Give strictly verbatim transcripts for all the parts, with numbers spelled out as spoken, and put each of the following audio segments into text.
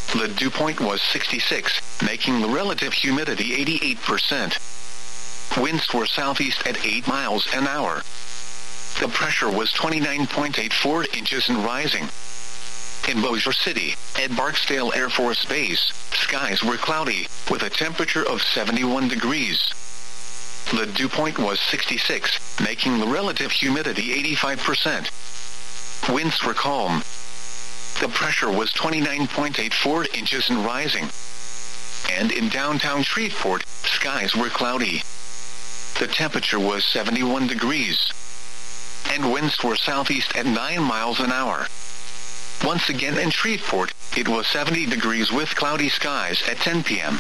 The dew point was sixty-six, making the relative humidity eighty-eight percent. Winds were southeast at eight miles an hour. The pressure was twenty-nine point eight four inches and rising. In Bossier City, at Barksdale Air Force Base, skies were cloudy, with a temperature of seventy-one degrees. The dew point was sixty-six, making the relative humidity eighty-five percent. Winds were calm. The pressure was twenty-nine point eight four inches and rising. And in downtown Shreveport, skies were cloudy. The temperature was seventy-one degrees. And winds were southeast at nine miles an hour. Once again in Shreveport, it was seventy degrees with cloudy skies at ten p.m.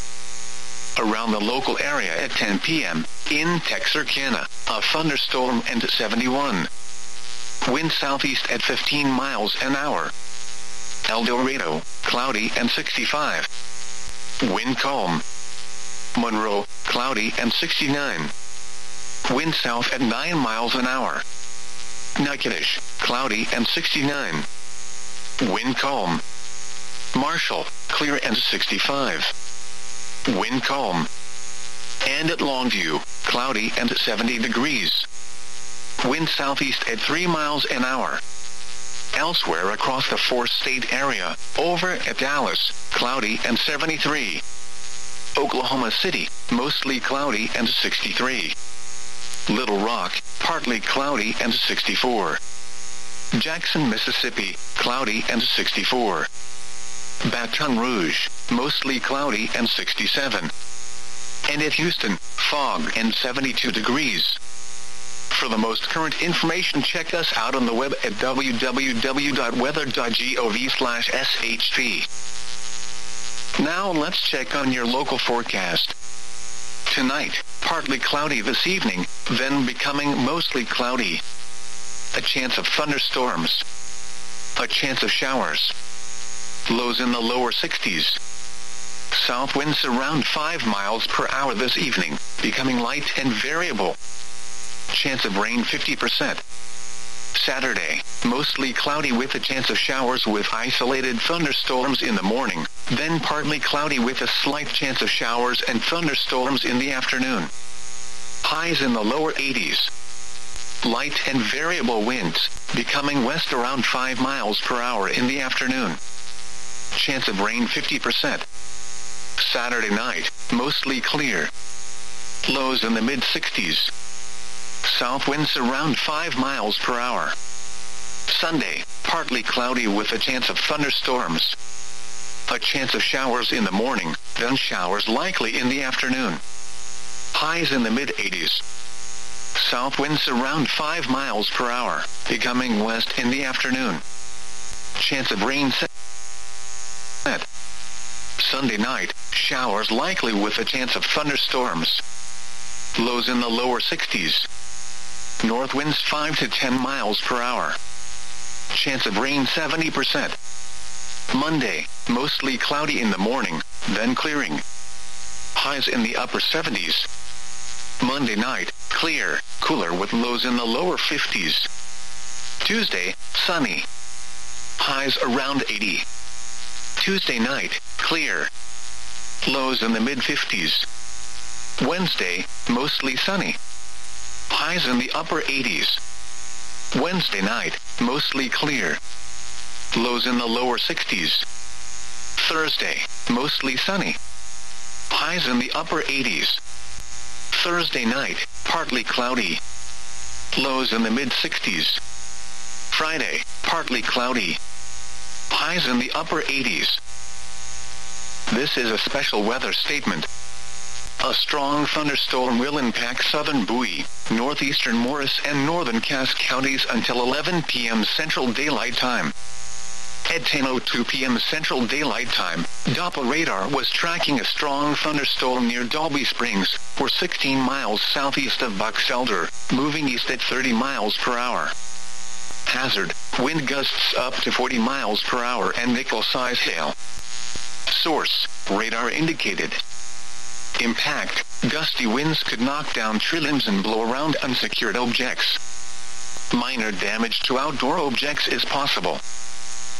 Around the local area at ten p.m., in Texarkana, a thunderstorm and seventy-one. Wind southeast at fifteen miles an hour. El Dorado, cloudy and sixty-five. Wind calm. Monroe, cloudy and sixty-nine. Wind south at nine miles an hour. Natchitoches, cloudy and sixty-nine. Wind calm. Marshall, clear and sixty-five. Wind calm. And at Longview, cloudy and seventy degrees. Wind southeast at three miles an hour. Elsewhere across the four-state area, over at Dallas, cloudy and seventy-three. Oklahoma City, mostly cloudy and sixty-three. Little Rock, partly cloudy and sixty-four. Jackson, Mississippi, cloudy and sixty-four. Baton Rouge, mostly cloudy and sixty-seven. And at Houston, fog and seventy-two degrees. For the most current information, check us out on the web at w w w dot weather dot gov slash s h p. Now let's check on your local forecast. Tonight, partly cloudy this evening, then becoming mostly cloudy. A chance of thunderstorms. A chance of showers. Lows in the lower sixties. South winds around five miles per hour this evening, becoming light and variable. Chance of rain fifty percent. Saturday, mostly cloudy with a chance of showers with isolated thunderstorms in the morning, then partly cloudy with a slight chance of showers and thunderstorms in the afternoon. Highs in the lower eighties. Light and variable winds, becoming west around five miles per hour in the afternoon. Chance of rain fifty percent. Saturday night, mostly clear. Lows in the mid-sixties. South winds around five miles per hour. Sunday, partly cloudy with a chance of thunderstorms. A chance of showers in the morning, then showers likely in the afternoon. Highs in the mid-eighties. South winds around five miles per hour, becoming west in the afternoon. Chance of rain set. Sunday night, showers likely with a chance of thunderstorms. Lows in the lower sixties. North winds five to ten miles per hour. Chance of rain seventy percent. Monday, mostly cloudy in the morning, then clearing. Highs in the upper seventies. Monday night, clear, cooler with lows in the lower fifties. Tuesday, sunny. Highs around eighty. Tuesday night, clear. Lows in the mid-fifties. Wednesday, mostly sunny. Highs in the upper eighties. Wednesday night, mostly clear. Lows in the lower sixties. Thursday, mostly sunny. Highs in the upper eighties. Thursday night, partly cloudy. Lows in the mid-sixties. Friday, partly cloudy. Highs in the upper eighties. This is a special weather statement. A strong thunderstorm will impact southern Bowie, northeastern Morris and northern Cass counties until eleven p.m. Central Daylight Time. At ten oh two p.m. Central Daylight Time, Doppler radar was tracking a strong thunderstorm near Dalby Springs, or sixteen miles southeast of Box Elder, moving east at thirty miles per hour. Hazard, wind gusts up to forty miles per hour and nickel-size hail. Source, radar indicated. Impact, gusty winds could knock down tree limbs and blow around unsecured objects. Minor damage to outdoor objects is possible.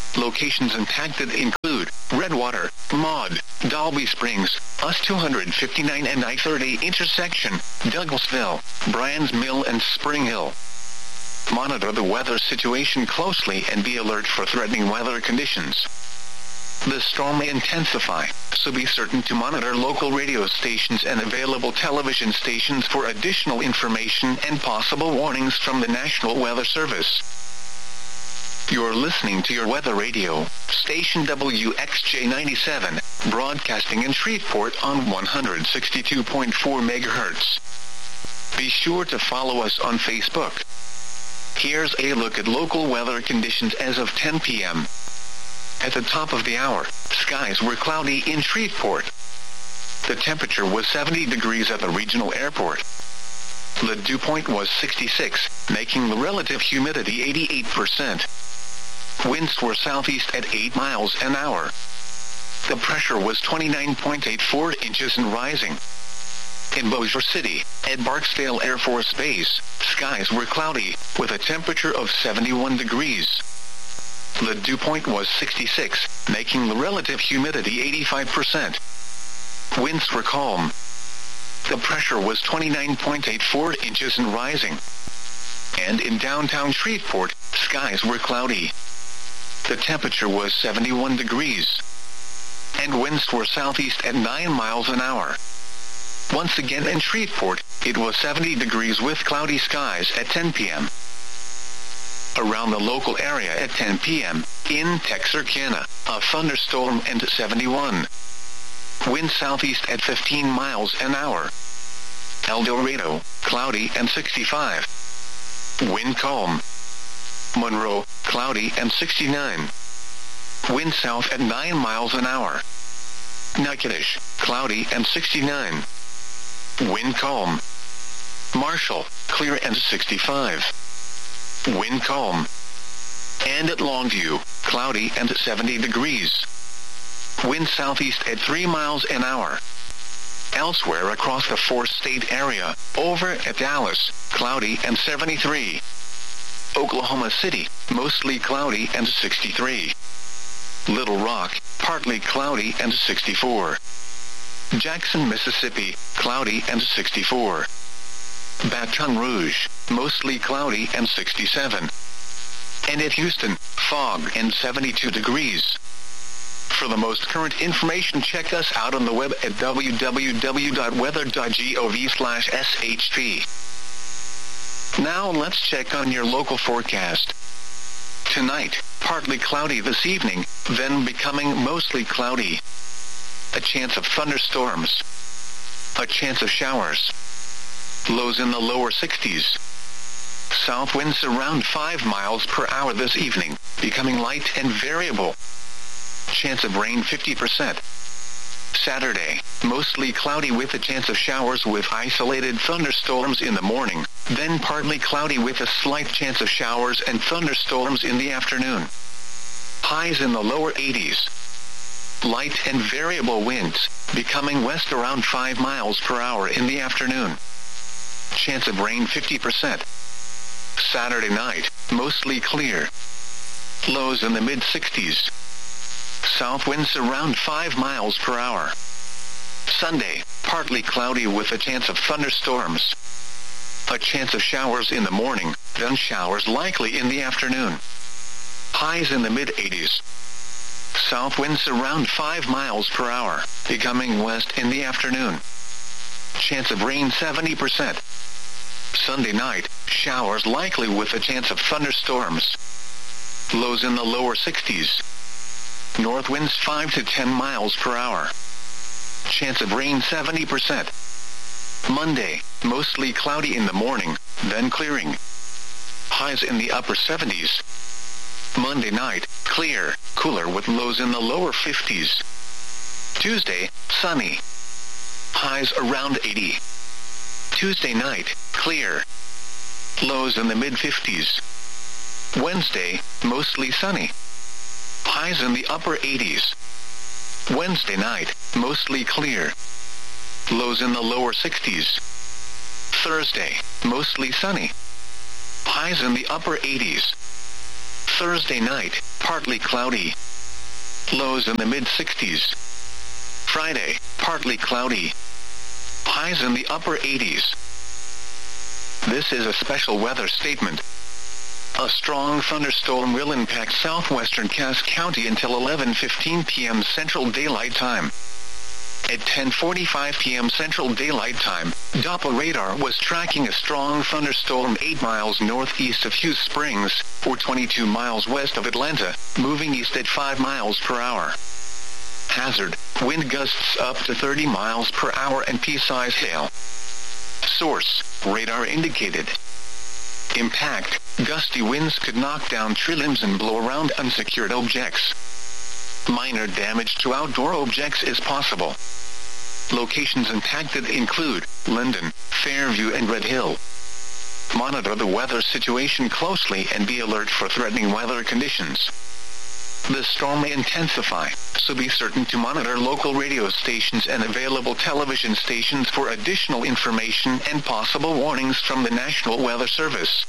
Locations impacted include Redwater, Maud, Dalby Springs, U S two fifty-nine and I thirty intersection, Douglasville, Bryan's Mill and Spring Hill. Monitor the weather situation closely and be alert for threatening weather conditions. The storm may intensify, so be certain to monitor local radio stations and available television stations for additional information and possible warnings from the National Weather Service. You're listening to your weather radio, station W X J ninety-seven, broadcasting in Shreveport on one sixty-two point four megahertz. Be sure to follow us on Facebook. Here's a look at local weather conditions as of ten p.m. At the top of the hour, skies were cloudy in Shreveport. The temperature was seventy degrees at the regional airport. The dew point was sixty-six, making the relative humidity eighty-eight percent. Winds were southeast at eight miles an hour. The pressure was twenty-nine point eight four inches and rising. In Bossier City, at Barksdale Air Force Base, skies were cloudy, with a temperature of seventy-one degrees. The dew point was sixty-six, making the relative humidity eighty-five percent. Winds were calm. The pressure was twenty-nine point eight four inches and rising. And in downtown Shreveport, skies were cloudy. The temperature was seventy-one degrees. And winds were southeast at nine miles an hour. Once again in Shreveport, it was seventy degrees with cloudy skies at ten p.m. Around the local area at ten p.m., in Texarkana, a thunderstorm and seventy-one. Wind southeast at fifteen miles an hour. El Dorado, cloudy and sixty-five. Wind calm. Monroe, cloudy and sixty-nine. Wind south at nine miles an hour. Natchitoches, cloudy and sixty-nine. Wind calm. Marshall, clear and sixty-five. Wind calm. And at Longview, cloudy and seventy degrees. Wind southeast at three miles an hour. Elsewhere across the four-state area, over at Dallas, cloudy and seventy-three. Oklahoma City, mostly cloudy and sixty-three. Little Rock, partly cloudy and sixty-four. Jackson, Mississippi, cloudy and sixty-four. Baton Rouge, mostly cloudy and sixty-seven. And at Houston, fog and seventy-two degrees. For the most current information, check us out on the web at w w w dot weather dot gov slash s h p. Now let's check on your local forecast. Tonight, partly cloudy this evening, then becoming mostly cloudy. A chance of thunderstorms. A chance of showers. Lows in the lower sixties. South winds around five miles per hour this evening, becoming light and variable. Chance of rain fifty percent. Saturday, mostly cloudy with a chance of showers with isolated thunderstorms in the morning, then partly cloudy with a slight chance of showers and thunderstorms in the afternoon. Highs in the lower eighties. Light and variable winds, becoming west around five miles per hour in the afternoon. Chance of rain fifty percent. Saturday night, mostly clear. Lows in the mid-sixties. South winds around five miles per hour. Sunday, partly cloudy with a chance of thunderstorms. A chance of showers in the morning, then showers likely in the afternoon. Highs in the mid-eighties. South winds around five miles per hour, becoming west in the afternoon. Chance of rain seventy percent. Sunday night, showers likely with a chance of thunderstorms. Lows in the lower sixties. North winds five to ten miles per hour. Chance of rain seventy percent. Monday, mostly cloudy in the morning, then clearing. Highs in the upper seventies. Monday night, clear, cooler with lows in the lower fifties. Tuesday, sunny. Highs around eighty. Tuesday night, clear. Lows in the mid-fifties. Wednesday, mostly sunny. Highs in the upper eighties. Wednesday night, mostly clear. Lows in the lower sixties. Thursday, mostly sunny. Highs in the upper eighties. Thursday night, partly cloudy. Lows in the mid sixties. Friday, partly cloudy. Highs in the upper eighties. This is a special weather statement. A strong thunderstorm will impact southwestern Cass County until eleven fifteen p.m. Central Daylight Time. At ten forty-five p.m. Central Daylight Time, Doppler radar was tracking a strong thunderstorm eight miles northeast of Hughes Springs, or twenty-two miles west of Atlanta, moving east at five miles per hour. Hazard, wind gusts up to thirty miles per hour and pea-size hail. Source, radar indicated. Impact, gusty winds could knock down tree limbs and blow around unsecured objects. Minor damage to outdoor objects is possible. Locations impacted include Linden, Fairview and Red Hill. Monitor the weather situation closely and be alert for threatening weather conditions. The storm may intensify, so be certain to monitor local radio stations and available television stations for additional information and possible warnings from the National Weather Service.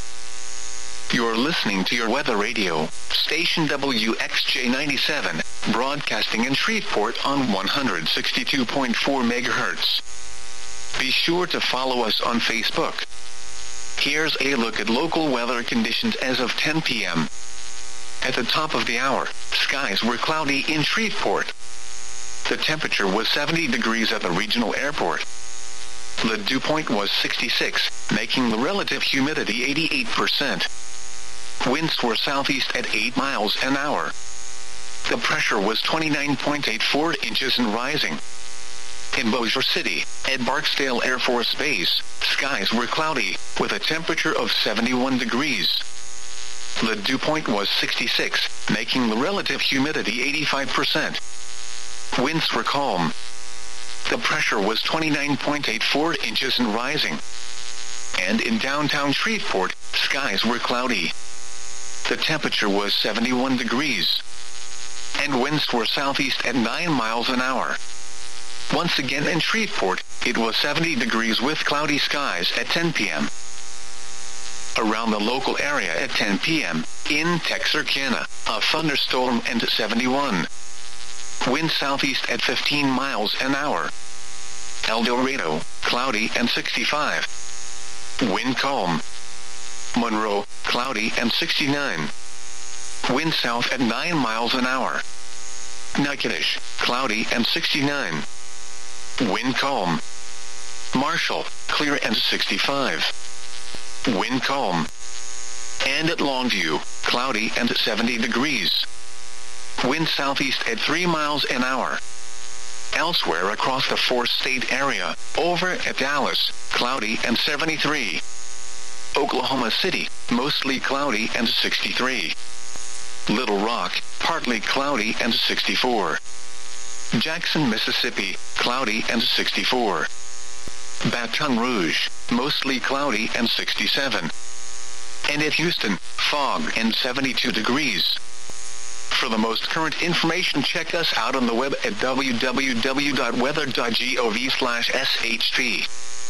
You're listening to your weather radio, station W X J ninety-seven, broadcasting in Shreveport on one hundred sixty-two point four megahertz. Be sure to follow us on Facebook. Here's a look at local weather conditions as of ten p.m. At the top of the hour, skies were cloudy in Shreveport. The temperature was seventy degrees at the regional airport. The dew point was sixty-six, making the relative humidity eighty-eight percent. Winds were southeast at eight miles an hour. The pressure was twenty-nine point eight four inches and rising. In Bossier City, at Barksdale Air Force Base, skies were cloudy, with a temperature of seventy-one degrees. The dew point was sixty-six, making the relative humidity eighty-five percent. Winds were calm. The pressure was twenty-nine point eight four inches and rising. And in downtown Shreveport, skies were cloudy. The temperature was seventy-one degrees. And winds were southeast at nine miles an hour. Once again in Shreveport, it was seventy degrees with cloudy skies at ten p.m. Around the local area at ten p.m., in Texarkana, a thunderstorm and seventy-one. Wind southeast at fifteen miles an hour. El Dorado, cloudy and sixty-five. Wind calm. Monroe, cloudy and sixty-nine. Wind south at nine miles an hour. Natchitoches, cloudy and sixty-nine. Wind calm. Marshall, clear and sixty-five. Wind calm. And at Longview, cloudy and seventy degrees. Wind southeast at three miles an hour. Elsewhere across the four-state area, over at Dallas, cloudy and seventy-three. Oklahoma City, mostly cloudy and sixty-three. Little Rock, partly cloudy and sixty-four. Jackson, Mississippi, cloudy and sixty-four. Baton Rouge, mostly cloudy and sixty-seven. And at Houston, fog and seventy-two degrees. For the most current information, check us out on the web at w w w dot weather dot gov slash s h p.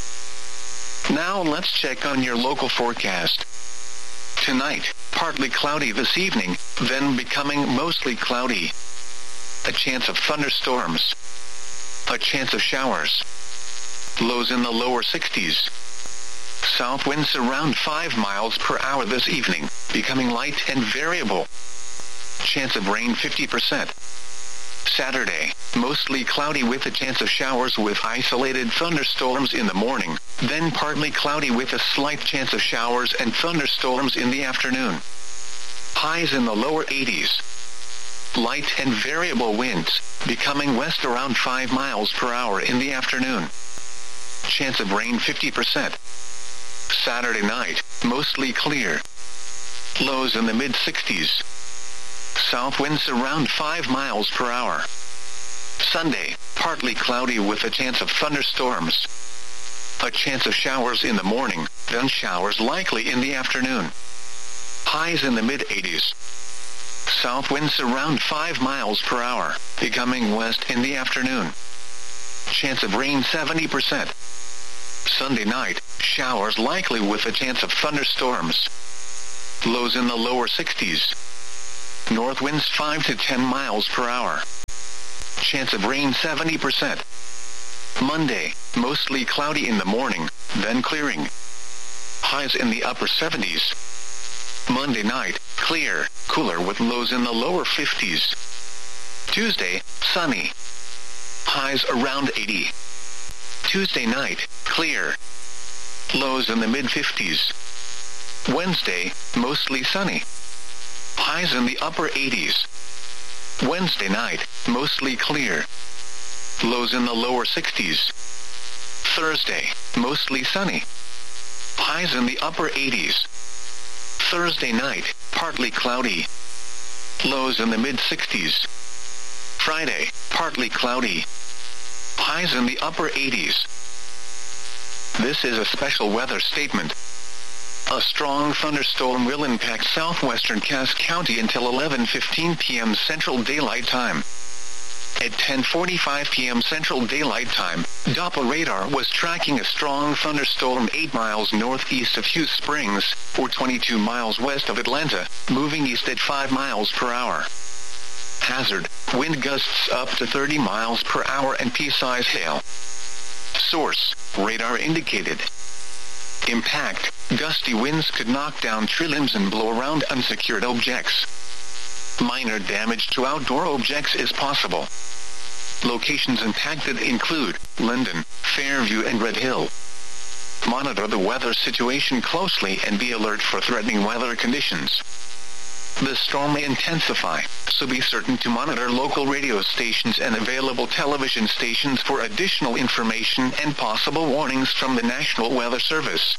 Now let's check on your local forecast. Tonight, partly cloudy this evening, then becoming mostly cloudy. A chance of thunderstorms. A chance of showers. Lows in the lower sixties. South winds around five miles per hour this evening, becoming light and variable. Chance of rain fifty percent. Saturday, mostly cloudy with a chance of showers with isolated thunderstorms in the morning, then partly cloudy with a slight chance of showers and thunderstorms in the afternoon. Highs in the lower eighties. Light and variable winds, becoming west around five miles per hour in the afternoon. Chance of rain fifty percent. Saturday night, mostly clear. Lows in the mid sixties. South winds around five miles per hour. Sunday, partly cloudy with a chance of thunderstorms. A chance of showers in the morning, then showers likely in the afternoon. Highs in the mid eighties. South winds around five miles per hour, becoming west in the afternoon. Chance of rain seventy percent. Sunday night, showers likely with a chance of thunderstorms. Lows in the lower sixties. north winds five to ten miles per hour. Chance of rain seventy percent. Monday, mostly cloudy in the morning, then clearing. Highs in the upper seventies. Monday night, clear, cooler with lows in the lower fifties. Tuesday, sunny. Highs around eighty. Tuesday night, clear. Lows in the mid-fifties. Wednesday, mostly sunny. Highs in the upper eighties. Wednesday night, mostly clear. Lows in the lower sixties. Thursday, mostly sunny. Highs in the upper eighties. Thursday night, partly cloudy. Lows in the mid-sixties. Friday, partly cloudy. Highs in the upper eighties. This is a special weather statement. A strong thunderstorm will impact southwestern Cass County until eleven fifteen p m Central Daylight Time. At ten forty-five p m Central Daylight Time, Doppler radar was tracking a strong thunderstorm eight miles northeast of Hughes Springs, or twenty-two miles west of Atlanta, moving east at five miles per hour. Hazard, wind gusts up to thirty miles per hour and pea-size hail. Source, radar indicated. Impact, gusty winds could knock down tree limbs and blow around unsecured objects. Minor damage to outdoor objects is possible. Locations impacted include Linden, Fairview and Red Hill. Monitor the weather situation closely and be alert for threatening weather conditions. The storm may intensify, so be certain to monitor local radio stations and available television stations for additional information and possible warnings from the National Weather Service.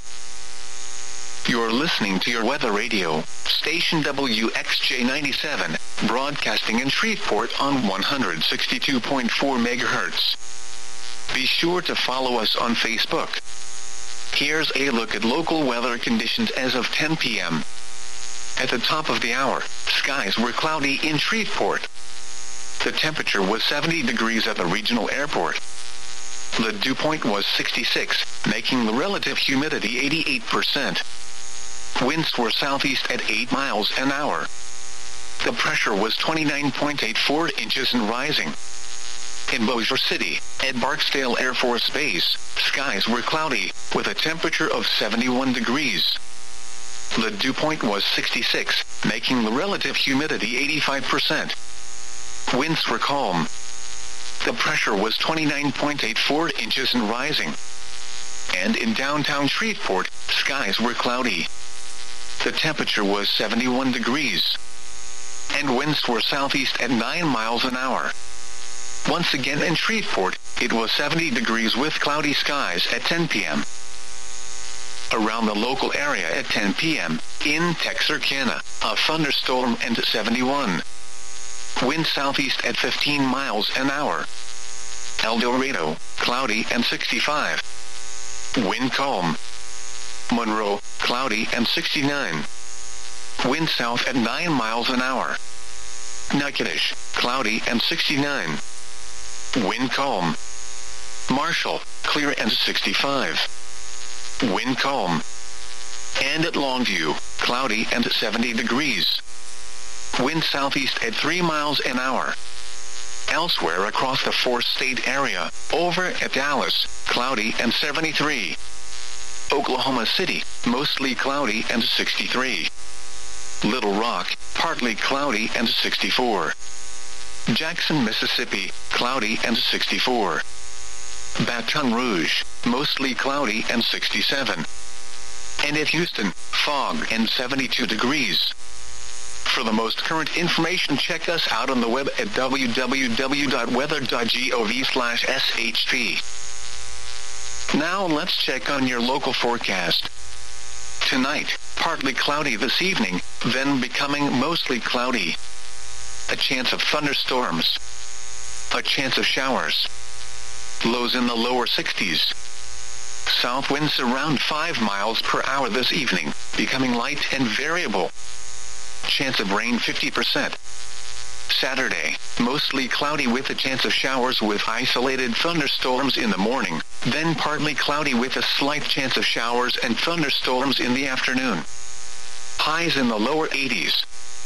You're listening to your weather radio, station W X J ninety-seven, broadcasting in Shreveport on one hundred sixty-two point four megahertz. Be sure to follow us on Facebook. Here's a look at local weather conditions as of ten p m At the top of the hour, skies were cloudy in Shreveport. The temperature was seventy degrees at the regional airport. The dew point was sixty-six, making the relative humidity eighty-eight percent. Winds were southeast at eight miles an hour. The pressure was twenty-nine point eight four inches and rising. In Bossier City, at Barksdale Air Force Base, skies were cloudy, with a temperature of seventy-one degrees. The dew point was sixty-six, making the relative humidity eighty-five percent. Winds were calm. The pressure was twenty-nine point eight four inches and rising. And in downtown Shreveport, skies were cloudy. The temperature was seventy-one degrees. And winds were southeast at nine miles an hour. Once again in Shreveport, it was seventy degrees with cloudy skies at ten p m Around the local area at ten p m, in Texarkana, a thunderstorm and seventy-one. Wind southeast at fifteen miles an hour. El Dorado, cloudy and sixty-five. Wind calm. Monroe, cloudy and sixty-nine. Wind south at nine miles an hour. Natchitoches, cloudy and sixty-nine. Wind calm. Marshall, clear and sixty-five. Wind calm. And at Longview, cloudy and seventy degrees. Wind southeast at three miles an hour. Elsewhere across the four-state area, over at Dallas, cloudy and seventy-three. Oklahoma City, mostly cloudy and sixty-three. Little Rock, partly cloudy and sixty-four. Jackson, Mississippi, cloudy and sixty-four. Baton Rouge, mostly cloudy and sixty-seven. And at Houston, fog and seventy-two degrees. For the most current information, check us out on the web at w w w dot weather dot gov slash s h p. Now let's check on your local forecast. Tonight, partly cloudy this evening, then becoming mostly cloudy. A chance of thunderstorms. A chance of showers. Lows in the lower sixties. South winds around five miles per hour this evening, becoming light and variable. Chance of rain fifty percent. Saturday, mostly cloudy with a chance of showers with isolated thunderstorms in the morning, then partly cloudy with a slight chance of showers and thunderstorms in the afternoon. Highs in the lower eighties.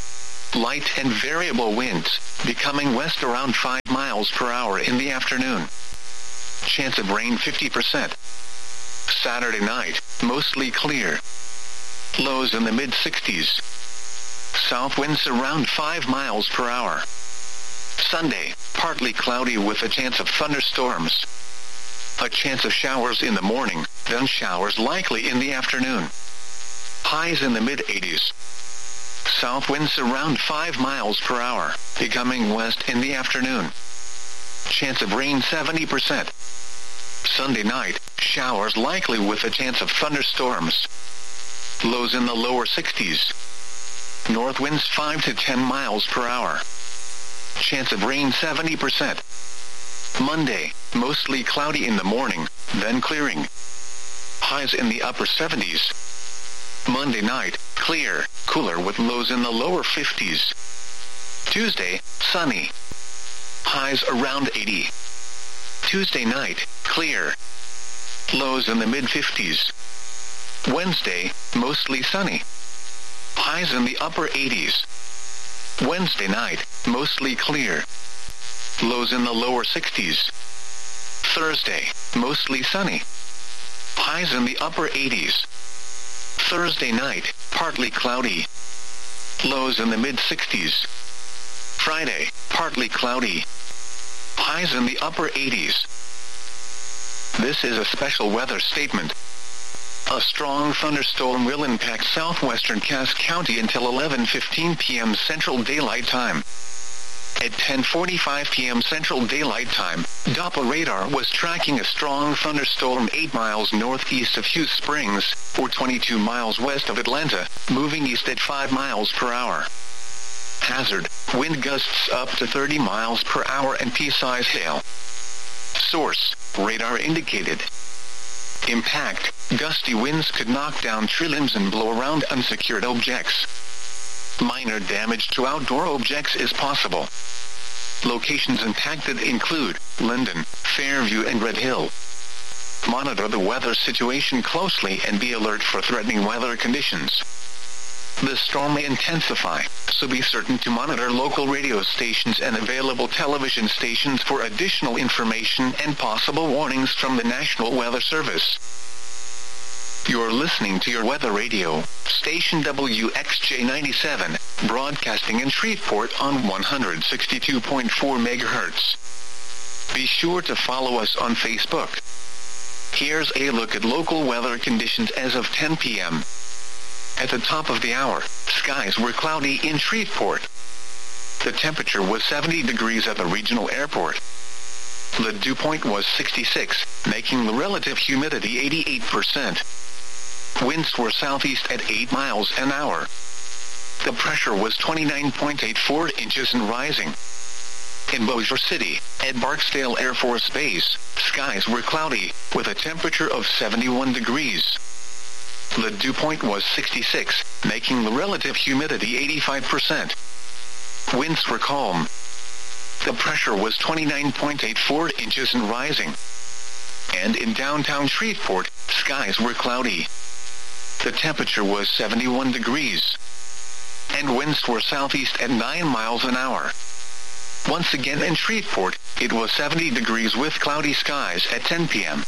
light and variable winds, becoming west around five miles per hour in the afternoon. Chance of rain fifty percent. Saturday night, mostly clear. Lows in the mid sixties. South winds around five miles per hour. Sunday, partly cloudy with a chance of thunderstorms. A chance of showers in the morning, then showers likely in the afternoon. Highs in the mid eighties. South winds around five miles per hour, becoming west in the afternoon. Chance of rain seventy percent. Sunday night, showers likely with a chance of thunderstorms. Lows in the lower sixties. North winds five to ten miles per hour. Chance of rain seventy percent. Monday, mostly cloudy in the morning, then clearing. Highs in the upper seventies. Monday night, clear, cooler with lows in the lower fifties. Tuesday, sunny. Highs around eighty. Tuesday night, clear. Lows in the mid fifties. Wednesday, mostly sunny. Highs in the upper eighties. Wednesday night, mostly clear. Lows in the lower sixties. Thursday, mostly sunny. Highs in the upper eighties. Thursday night, partly cloudy. Lows in the mid sixties. Friday, partly cloudy. Highs in the upper eighties. This is a special weather statement. A strong thunderstorm will impact southwestern Cass County until eleven fifteen p.m. Central Daylight Time. At ten forty-five p.m. Central Daylight Time, Doppler radar was tracking a strong thunderstorm eight miles northeast of Hughes Springs, or twenty-two miles west of Atlanta, moving east at five miles per hour. Hazard, wind gusts up to thirty miles per hour and pea-size hail. Source, radar indicated. Impact, gusty winds could knock down tree limbs and blow around unsecured objects. Minor damage to outdoor objects is possible. Locations impacted include Linden, Fairview and Red Hill. Monitor the weather situation closely and be alert for threatening weather conditions. The storm may intensify, so be certain to monitor local radio stations and available television stations for additional information and possible warnings from the National Weather Service. You're listening to your weather radio, station W X J ninety-seven, broadcasting in Shreveport on one hundred sixty-two point four megahertz. Be sure to follow us on Facebook. Here's a look at local weather conditions as of ten p.m. At the top of the hour, skies were cloudy in Shreveport. The temperature was seventy degrees at the regional airport. The dew point was sixty-six, making the relative humidity eighty-eight percent. Winds were southeast at eight miles an hour. The pressure was twenty-nine point eight four inches and rising. In Bossier City, at Barksdale Air Force Base, skies were cloudy, with a temperature of seventy-one degrees. The dew point was sixty-six, making the relative humidity eighty-five percent. Winds were calm. The pressure was twenty-nine point eight four inches and rising. And in downtown Shreveport, skies were cloudy. The temperature was seventy-one degrees. And winds were southeast at nine miles an hour. Once again in Shreveport, it was seventy degrees with cloudy skies at ten p.m.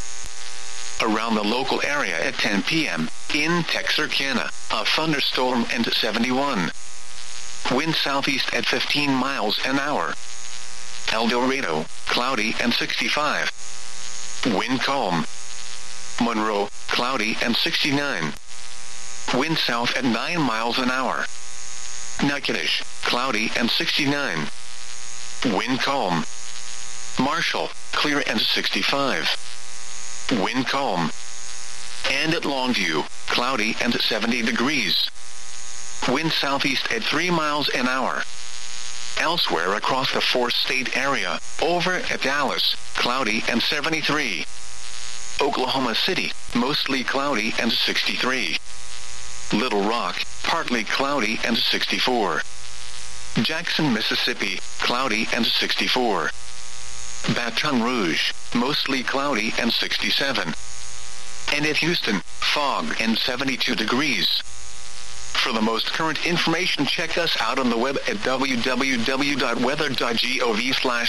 Around the local area at ten p.m., in Texarkana, a thunderstorm and seventy-one. Wind southeast at fifteen miles an hour. El Dorado, cloudy and sixty-five. Wind calm. Monroe, cloudy and sixty-nine. Wind south at nine miles an hour. Natchitoches, cloudy and sixty-nine. Wind calm. Marshall, clear and sixty-five. Wind calm. And at Longview, cloudy and seventy degrees. Wind southeast at three miles an hour. Elsewhere across the four-state area, over at Dallas, cloudy and seventy-three. Oklahoma City, mostly cloudy and sixty-three. Little Rock, partly cloudy and sixty-four. Jackson, Mississippi, cloudy and sixty-four. Baton Rouge, mostly cloudy and sixty-seven. And at Houston, fog and seventy-two degrees. For the most current information, check us out on the web at w w w dot weather dot gov slash